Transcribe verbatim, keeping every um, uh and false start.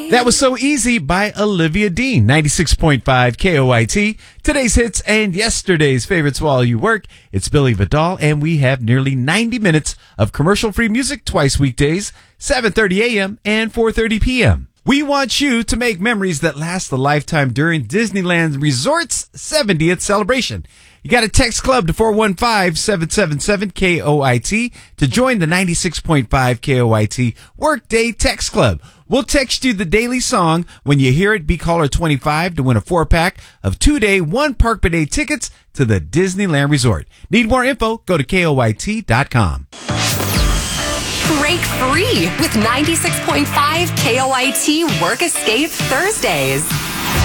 That was So Easy by Olivia Dean. ninety-six point five K O I T. Today's hits and yesterday's favorites while you work. It's Billy Vidal, and we have nearly ninety minutes of commercial-free music twice weekdays, seven thirty a.m. and four thirty p.m. We want you to make memories that last a lifetime during Disneyland Resort's seventieth celebration. You got to text club to four one five, seven seven seven, K O I T to join the ninety-six point five K O I T Workday Text Club. We'll text you the daily song. When you hear it, be caller twenty-five to win a four-pack of two-day, one-park per day tickets to the Disneyland Resort. Need more info? Go to K O I T dot com. Break free with ninety-six point five K O I T Work Escape Thursdays.